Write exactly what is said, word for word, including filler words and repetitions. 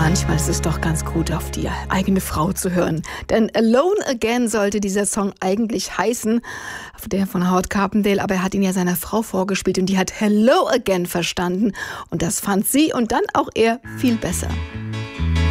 Manchmal ist es doch ganz gut, auf die eigene Frau zu hören. Denn Alone Again sollte dieser Song eigentlich heißen, der von Howard Carpendale, aber er hat ihn ja seiner Frau vorgespielt und die hat Hello Again verstanden. Und das fand sie und dann auch er viel besser.